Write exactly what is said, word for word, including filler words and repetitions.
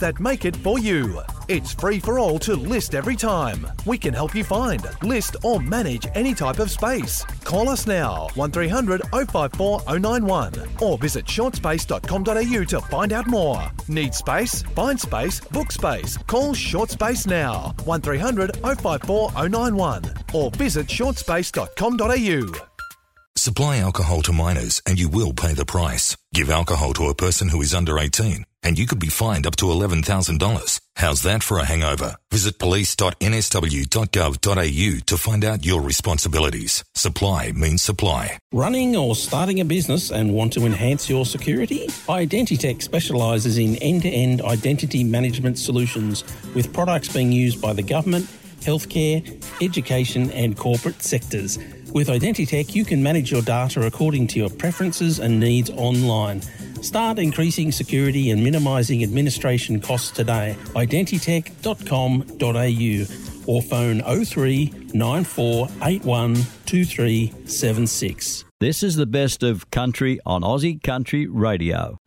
that make it for you. It's free for all to list every time. We can help you find, list or manage any type of space. Call us now, one three hundred oh five four oh nine one, or visit short space dot com dot a u to find out more. Need space? Find space, book space. Call Short Space now, one three hundred oh five four oh nine one, or visit short space dot com dot a u. Supply alcohol to minors and you will pay the price. Give alcohol to a person who is under eighteen and you could be fined up to eleven thousand dollars. How's that for a hangover? Visit police dot n s w dot gov dot a u to find out your responsibilities. Supply means supply. Running or starting a business and want to enhance your security? Identitech specialises in end-to-end identity management solutions with products being used by the government, healthcare, education and corporate sectors. With Identitech, you can manage your data according to your preferences and needs online. Start increasing security and minimising administration costs today. identitech dot com dot a u or phone oh three nine four eight one two three seven six. This is the best of country on Aussie Country Radio.